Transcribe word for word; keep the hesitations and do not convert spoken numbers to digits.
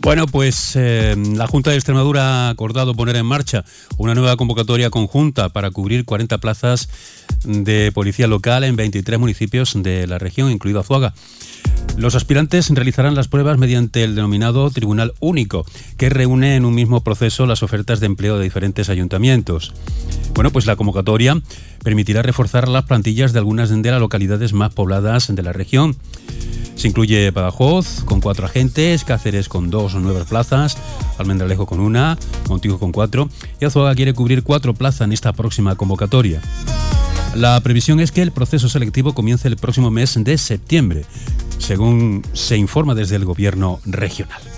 Bueno, pues eh, la Junta de Extremadura ha acordado poner en marcha una nueva convocatoria conjunta para cubrir cuarenta plazas de policía local en veintitrés municipios de la región, incluido Azuaga. Los aspirantes realizarán las pruebas mediante el denominado Tribunal Único, que reúne en un mismo proceso las ofertas de empleo de diferentes ayuntamientos. Bueno, pues la convocatoria permitirá reforzar las plantillas de algunas de las localidades más pobladas de la región. Se incluye Badajoz con cuatro agentes, Cáceres con dos o nueve plazas, Almendralejo con una, Montijo con cuatro y Azuaga quiere cubrir cuatro plazas en esta próxima convocatoria. La previsión es que el proceso selectivo comience el próximo mes de septiembre, según se informa desde el gobierno regional.